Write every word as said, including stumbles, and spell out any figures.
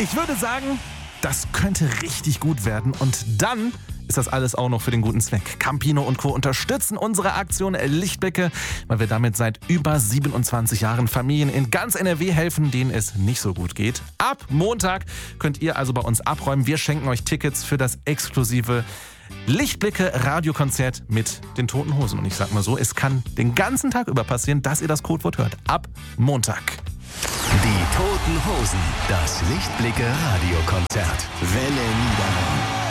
Ich würde sagen, das könnte richtig gut werden. Und dann ist das alles auch noch für den guten Zweck. Campino und Co. unterstützen unsere Aktion Lichtblicke, weil wir damit seit über siebenundzwanzig Jahren Familien in ganz N R W helfen, denen es nicht so gut geht. Ab Montag könnt ihr also bei uns abräumen. Wir schenken euch Tickets für das exklusive Lichtblicke-Radiokonzert mit den Toten Hosen. Und ich sag mal so, es kann den ganzen Tag über passieren, dass ihr das Codewort hört. Ab Montag. Die Toten Hosen, das Lichtblicke-Radiokonzert. Welle Niederrhein.